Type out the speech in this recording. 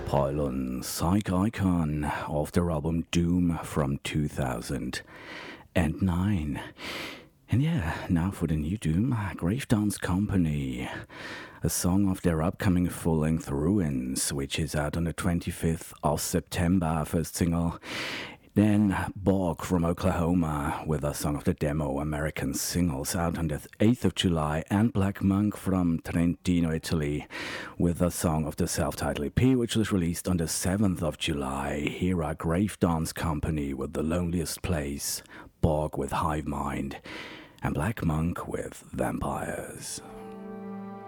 Pylon, Psych Icon of their album Doom from 2009. And yeah, now for the new Doom, Gravedance Company, a song of their upcoming full-length Ruins, which is out on the 25th of September, first single. Then Bog from Oklahoma with a song of the demo American Singles out on the 8th of July, and Black Monk from Trentino, Italy with a song of the self-titled EP, which was released on the 7th of July. Here are Gravedance Company with The Loneliest Place, Bog with Hive Mind, and Black Monk with Vampires.